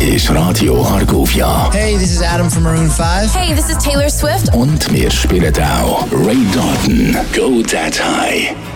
ist Radio Argovia. Hey, this is Adam from Maroon 5. Hey, this is Taylor Swift. Und wir spielen auch Ray Dalton, Go That High.